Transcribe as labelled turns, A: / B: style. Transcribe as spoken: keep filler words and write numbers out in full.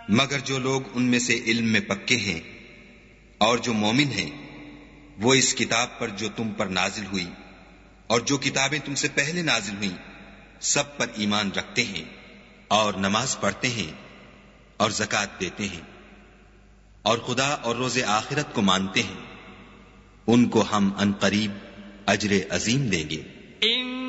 A: मगर जो लोग उनमें से इल्म में पक्के हैं और जो मोमिन हैं, वो इस किताब पर जो तुम पर नाजिल हुई और जो किताबें तुमसे पहले नाजिल हुई सब पर ईमान रखते हैं और नमाज पढ़ते हैं और ज़कात देते हैं और खुदा और रोज़े आखिरत को मानते हैं, उनको हम अनकरीब अजर अजीम देंगे।